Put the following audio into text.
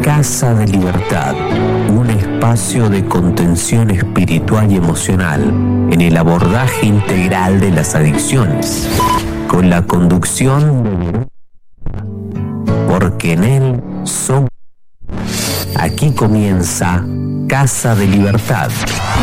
Casa de Libertad, un espacio de contención espiritual y emocional en el abordaje integral de las adicciones, con la conducción de porque en él somos. Aquí comienza Casa de Libertad.